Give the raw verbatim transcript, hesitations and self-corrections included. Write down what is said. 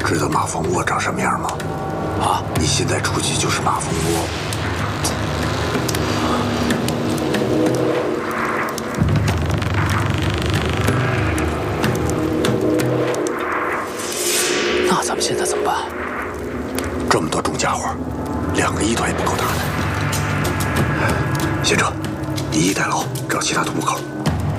知道马蜂窝长什么样吗？啊，你现在出去就是马蜂窝。 那咱们现在怎么办？ 这么多重家伙，两个一团也不够打的。先生，以逸待劳，找其他独木口。